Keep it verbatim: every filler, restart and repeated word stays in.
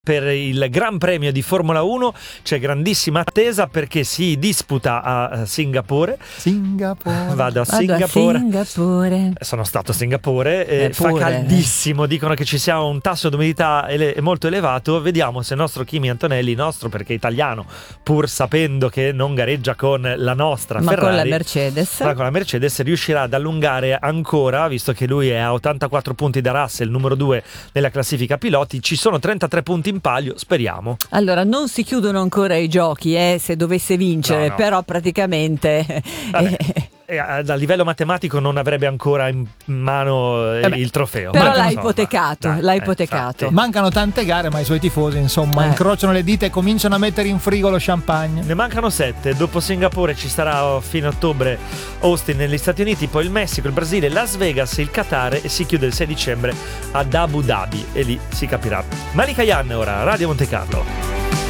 Per il Gran Premio di Formula uno c'è grandissima attesa perché si disputa a Singapore. Singapore. Vado a Vado Singapore. a Singapore. Sono stato a Singapore, eh, Eh, fa pure. caldissimo, dicono che ci sia un tasso di umidità ele- molto elevato. Vediamo se il nostro Kimi Antonelli, nostro perché è italiano, pur sapendo che non gareggia con la nostra Ma Ferrari, con la Mercedes. ma con la Mercedes riuscirà ad allungare ancora, visto che lui è a ottantaquattro punti da Russell, numero due nella classifica piloti. Ci sono trentatré punti in palio, speriamo. Allora, non si chiudono ancora i giochi, eh, se dovesse vincere, No, no. però praticamente Vabbè. eh, E a, a livello matematico non avrebbe ancora in mano eh, Eh beh, il trofeo. però Ma l'ha insomma, ipotecato, dai, l'ha eh, ipotecato. infatti. Mancano tante gare, ma i suoi tifosi, insomma, Eh. incrociano le dita e cominciano a mettere in frigo lo champagne. Ne mancano sette. Dopo Singapore ci sarà oh, fine ottobre Austin negli Stati Uniti, poi il Messico, il Brasile, Las Vegas, il Qatar e si chiude il sei dicembre ad Abu Dhabi e lì si capirà. Malika Yan ora, Radio Monte Carlo.